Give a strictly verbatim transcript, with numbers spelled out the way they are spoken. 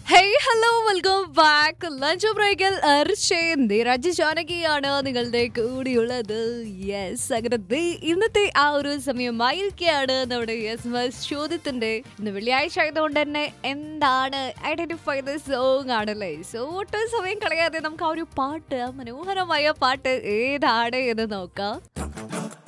Hey hello welcome back lunch ബ്രേക്കിൽ അർച്ചയും നിരജ് ജാനകിയാണ് നിങ്ങളുടെ കൂടിയുള്ളത്. Yes, അങ്ങനെ ദേ ഇന്നത്തെ ആ ഒരു സമയമായിരിക്കുകയാണ് നമ്മുടെ യെസ് മസ് ചോദ്യത്തിന്റെ. ഇന്ന് വെള്ളിയാഴ്ച ആയതുകൊണ്ട് തന്നെ എന്താണ് ഐഡന്റിഫൈ ദ സോങ് ആണല്ലേ. സോ ഒട്ടും സമയം കളയാതെ നമുക്ക് ആ ഒരു പാട്ട്, ആ മനോഹരമായ പാട്ട് ഏതാണ് എന്ന് നോക്കാം.